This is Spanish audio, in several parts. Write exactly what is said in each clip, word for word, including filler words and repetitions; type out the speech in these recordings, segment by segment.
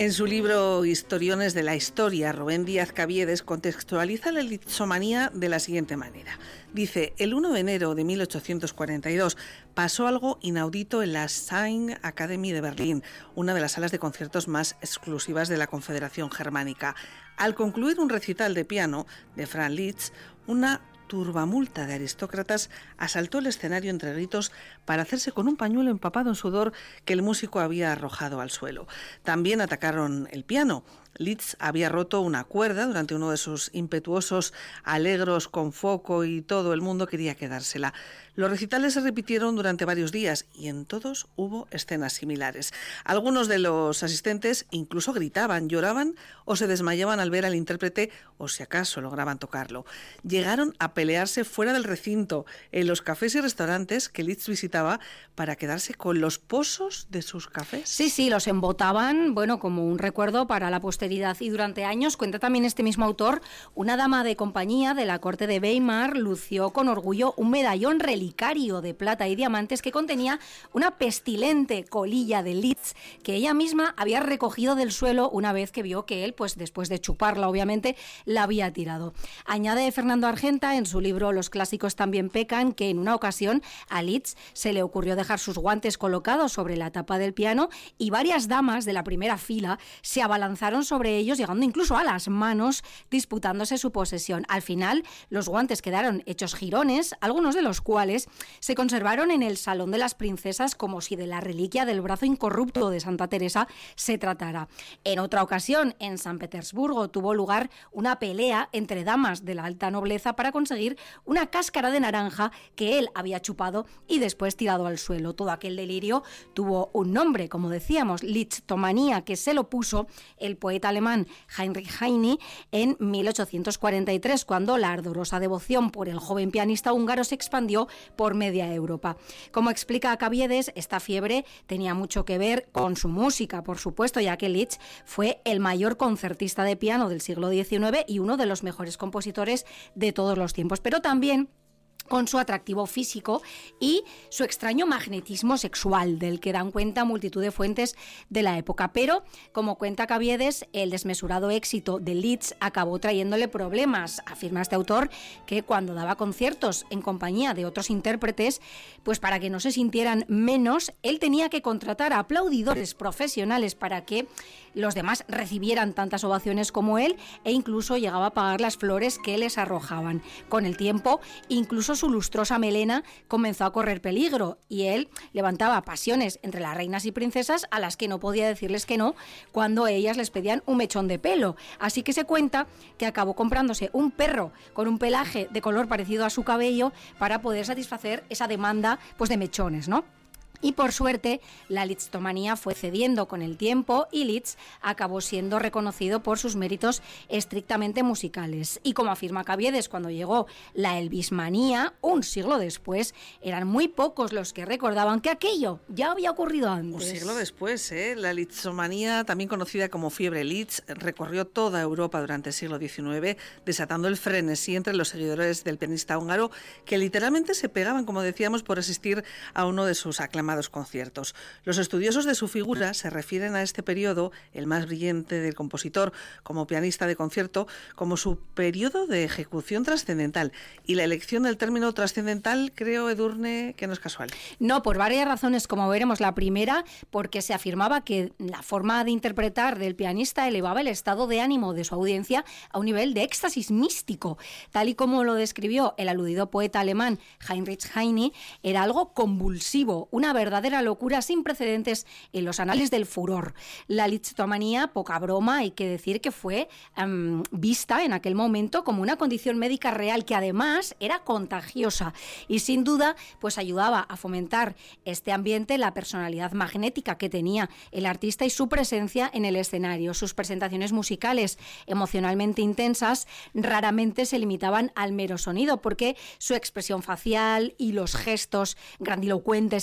En su libro Historiones de la Historia, Rubén Díaz Caviedes contextualiza la litzomanía de la siguiente manera. Dice, el uno de enero de mil ochocientos cuarenta y dos pasó algo inaudito en la Saint Academy de Berlín, una de las salas de conciertos más exclusivas de la Confederación Germánica. Al concluir un recital de piano de Franz Liszt, una turbamulta de aristócratas asaltó el escenario entre gritos para hacerse con un pañuelo empapado en sudor que el músico había arrojado al suelo. También atacaron el piano. Liszt había roto una cuerda durante uno de sus impetuosos alegros con foco y todo el mundo quería quedársela. Los recitales se repitieron durante varios días y en todos hubo escenas similares. Algunos de los asistentes incluso gritaban, lloraban o se desmayaban al ver al intérprete o si acaso lograban tocarlo. Llegaron a pelearse fuera del recinto, en los cafés y restaurantes que Liszt visitaba para quedarse con los pozos de sus cafés. Sí, sí, los embotaban, bueno, como un recuerdo para la posteridad. Y durante años, cuenta también este mismo autor, una dama de compañía de la corte de Weimar lució con orgullo un medallón relicario de plata y diamantes que contenía una pestilente colilla de Liszt que ella misma había recogido del suelo una vez que vio que él, pues después de chuparla obviamente, la había tirado. Añade Fernando Argenta en su libro Los clásicos también pecan que en una ocasión a Liszt se le ocurrió dejar sus guantes colocados sobre la tapa del piano y varias damas de la primera fila se abalanzaron sobre ellos, llegando incluso a las manos, disputándose su posesión. Al final, los guantes quedaron hechos jirones, algunos de los cuales se conservaron en el Salón de las Princesas como si de la reliquia del brazo incorrupto de Santa Teresa se tratara. En otra ocasión, en San Petersburgo, tuvo lugar una pelea entre damas de la alta nobleza para conseguir una cáscara de naranja que él había chupado y después tirado al suelo. Todo aquel delirio tuvo un nombre, como decíamos, litztomanía, que se lo puso el poeta alemán Heinrich Heine en mil ochocientos cuarenta y tres, cuando la ardorosa devoción por el joven pianista húngaro se expandió por media Europa. Como explica Caviedes, esta fiebre tenía mucho que ver con su música, por supuesto, ya que Liszt fue el mayor concertista de piano del siglo diecinueve y uno de los mejores compositores de todos los tiempos, pero también con su atractivo físico y su extraño magnetismo sexual, del que dan cuenta multitud de fuentes de la época. Pero, como cuenta Caviedes, el desmesurado éxito de Liszt acabó trayéndole problemas. Afirma este autor que cuando daba conciertos en compañía de otros intérpretes, pues para que no se sintieran menos, él tenía que contratar a aplaudidores profesionales para que los demás recibieran tantas ovaciones como él, e incluso llegaba a pagar las flores que les arrojaban. Con el tiempo, incluso su lustrosa melena comenzó a correr peligro y él levantaba pasiones entre las reinas y princesas a las que no podía decirles que no cuando ellas les pedían un mechón de pelo. Así que se cuenta que acabó comprándose un perro con un pelaje de color parecido a su cabello para poder satisfacer esa demanda, pues, de mechones, ¿no? Y por suerte, la litztomanía fue cediendo con el tiempo y Liszt acabó siendo reconocido por sus méritos estrictamente musicales. Y como afirma Caviedes, cuando llegó la Elvismanía, un siglo después, eran muy pocos los que recordaban que aquello ya había ocurrido antes. Un siglo después, ¿eh? La litzomanía, también conocida como fiebre Liszt, recorrió toda Europa durante el siglo diecinueve, desatando el frenesí entre los seguidores del pianista húngaro, que literalmente se pegaban, como decíamos, por asistir a uno de sus aclamados conciertos. Los estudiosos de su figura se refieren a este periodo, el más brillante del compositor como pianista de concierto, como su periodo de ejecución trascendental. Y la elección del término trascendental, creo, Edurne, que no es casual. No, por varias razones, como veremos. La primera, porque se afirmaba que la forma de interpretar del pianista elevaba el estado de ánimo de su audiencia a un nivel de éxtasis místico. Tal y como lo describió el aludido poeta alemán Heinrich Heine, era algo convulsivo, una verdadera locura sin precedentes en los anales del furor. La litztomanía, poca broma, hay que decir que fue um, vista en aquel momento como una condición médica real que además era contagiosa y sin duda pues ayudaba a fomentar este ambiente, la personalidad magnética que tenía el artista y su presencia en el escenario. Sus presentaciones musicales emocionalmente intensas raramente se limitaban al mero sonido, porque su expresión facial y los gestos grandilocuentes en el piano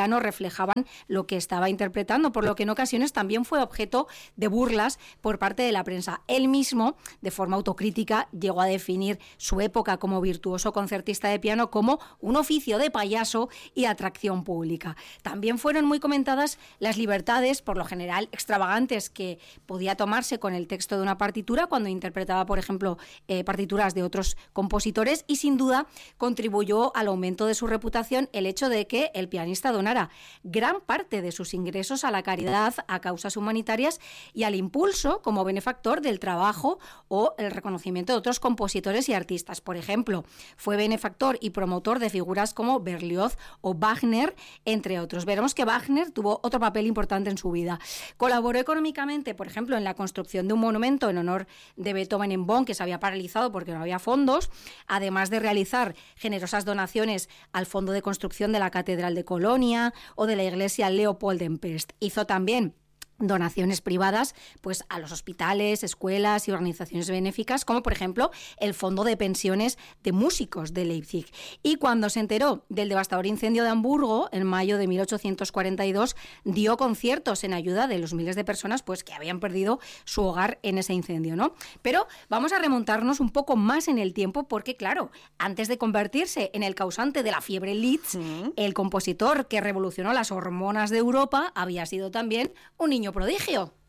piano reflejaban lo que estaba interpretando, por lo que en ocasiones también fue objeto de burlas por parte de la prensa. Él mismo, de forma autocrítica, llegó a definir su época como virtuoso concertista de piano como un oficio de payaso y atracción pública. También fueron muy comentadas las libertades, por lo general extravagantes, que podía tomarse con el texto de una partitura cuando interpretaba, por ejemplo, eh, partituras de otros compositores, y sin duda contribuyó al aumento de su reputación el hecho de que el pianista donara gran parte de sus ingresos a la caridad, a causas humanitarias y al impulso como benefactor del trabajo o el reconocimiento de otros compositores y artistas. Por ejemplo, fue benefactor y promotor de figuras como Berlioz o Wagner, entre otros. Veremos que Wagner tuvo otro papel importante en su vida. Colaboró económicamente, por ejemplo, en la construcción de un monumento en honor de Beethoven en Bonn, que se había paralizado porque no había fondos, además de realizar generosas donaciones al Fondo de Construcción de la Catedral de Colonia o de la Iglesia Leopold en Pest. Hizo también donaciones privadas pues a los hospitales, escuelas y organizaciones benéficas, como por ejemplo el Fondo de Pensiones de Músicos de Leipzig. Y cuando se enteró del devastador incendio de Hamburgo en mayo de mil ochocientos cuarenta y dos, dio conciertos en ayuda de los miles de personas pues que habían perdido su hogar en ese incendio, ¿no? Pero vamos a remontarnos un poco más en el tiempo porque, claro, antes de convertirse en el causante de la fiebre Liszt, ¿Mm? el compositor que revolucionó las hormonas de Europa había sido también un niño prodigio.